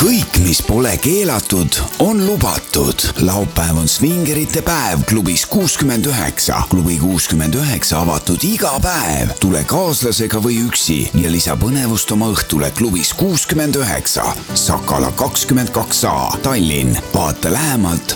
Kõik, mis pole keelatud, on lubatud. Laupäev on svingerite päev klubis 69. Klubi 69 avatud iga päev. Tule kaaslasega või üksi ja lisa põnevust oma õhtule klubis 69. Sakala 22A, Tallinn. Vaata lähemalt